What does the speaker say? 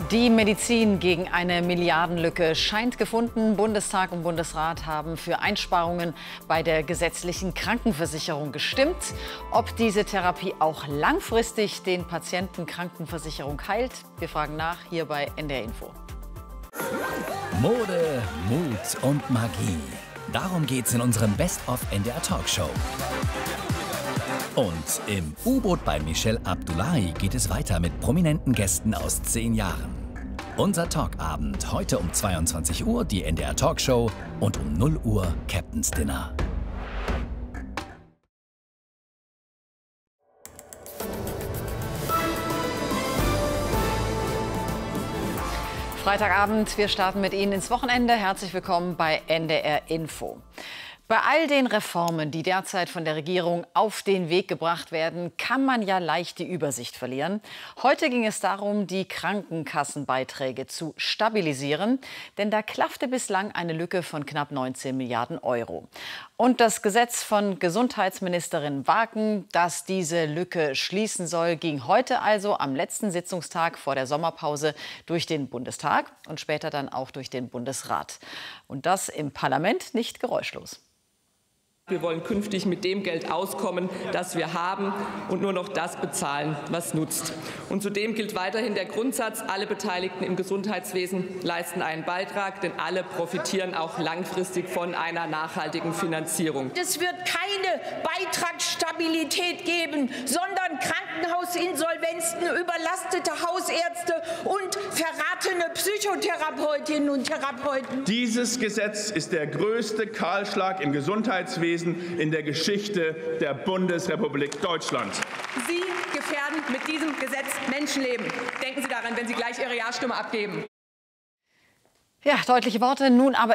Die Medizin gegen eine Milliardenlücke scheint gefunden. Bundestag und Bundesrat haben für Einsparungen bei der gesetzlichen Krankenversicherung gestimmt. Ob diese Therapie auch langfristig den Patienten Krankenversicherung heilt? Wir fragen nach hier bei NDR Info. Mode, Mut und Magie. Darum geht's in unserem Best-of NDR Talkshow. Und im U-Boot bei Michelle Abdullahi geht es weiter mit prominenten Gästen aus 10 Jahren. Unser Talkabend heute um 22 Uhr die NDR Talkshow und um 0 Uhr Captain's Dinner. Freitagabend, wir starten mit Ihnen ins Wochenende. Herzlich willkommen bei NDR Info. Bei all den Reformen, die derzeit von der Regierung auf den Weg gebracht werden, kann man ja leicht die Übersicht verlieren. Heute ging es darum, die Krankenkassenbeiträge zu stabilisieren, denn da klaffte bislang eine Lücke von knapp 19 Milliarden Euro. Und das Gesetz von Gesundheitsministerin Wagen, das diese Lücke schließen soll, ging heute also am letzten Sitzungstag vor der Sommerpause durch den Bundestag und später dann auch durch den Bundesrat. Und das im Parlament nicht geräuschlos. Wir wollen künftig mit dem Geld auskommen, das wir haben, und nur noch das bezahlen, was nutzt. Und zudem gilt weiterhin der Grundsatz, alle Beteiligten im Gesundheitswesen leisten einen Beitrag, denn alle profitieren auch langfristig von einer nachhaltigen Finanzierung. Es wird keine Beitragsstabilität geben, sondern Krankenhausinsolvenzen, überlastete Hausärzte und verratene Psychotherapeutinnen und Therapeuten. Dieses Gesetz ist der größte Kahlschlag im Gesundheitswesen in der Geschichte der Bundesrepublik Deutschland. Sie gefährden mit diesem Gesetz Menschenleben. Denken Sie daran, wenn Sie gleich Ihre Ja-Stimme abgeben. Ja, deutliche Worte. Nun aber